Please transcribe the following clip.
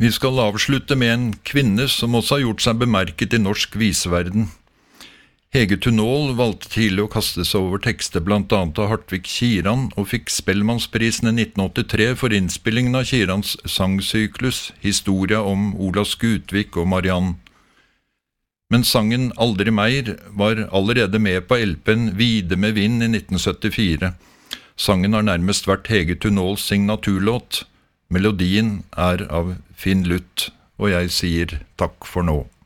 Vi skal avslutte med en kvinne som også har gjort seg bemerket i norsk viseverden. Hege Tunål valgte tidlig å kaste seg over tekster blant annet av Hartvig Kiran, og fikk Spellemannsprisen i 1983 for innspillingen av Kirans sangsyklus, historia om Ola Skutvik og Mariann. Men sangen Aldri mer var allerede med på LP-en Vide med vind i 1974. Sangen har nærmest vært Hege Tunåls signaturlåt. Melodien er av Finn Luth, og jeg sier takk for nå.